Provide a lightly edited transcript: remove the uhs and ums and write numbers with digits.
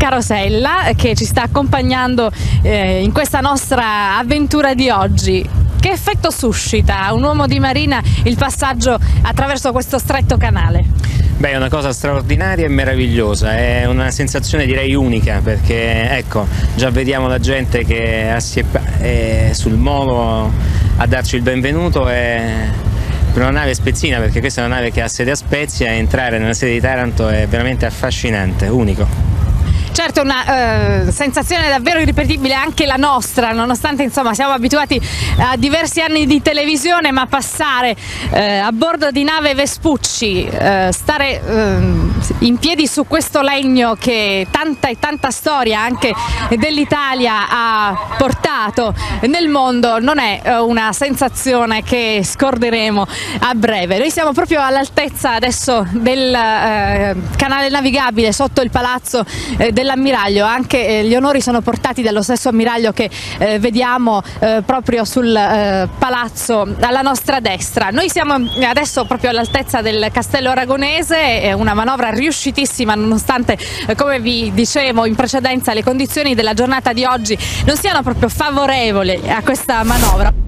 carosella che ci sta accompagnando in questa nostra avventura di oggi. Che effetto suscita a un uomo di marina il passaggio attraverso questo stretto canale? Beh, è una cosa straordinaria e meravigliosa, è una sensazione direi unica, perché ecco, già vediamo la gente che è sul molo a darci il benvenuto per una nave spezzina, perché questa è una nave che ha sede a Spezia, e entrare nella sede di Taranto è veramente affascinante, unico. Certo, una sensazione davvero irripetibile anche la nostra, nonostante insomma siamo abituati a diversi anni di televisione, ma passare a bordo di nave Vespucci, stare in piedi su questo legno che tanta e tanta storia anche dell'Italia ha portato nel mondo, non è una sensazione che scorderemo a breve. Noi siamo proprio all'altezza adesso del canale navigabile sotto il palazzo dell'ammiraglio, anche gli onori sono portati dallo stesso ammiraglio che vediamo proprio sul palazzo alla nostra destra. Noi siamo adesso proprio all'altezza del Castello Aragonese, è una manovra riuscitissima nonostante, come vi dicevo in precedenza, le condizioni della giornata di oggi non siano proprio favorevoli a questa manovra.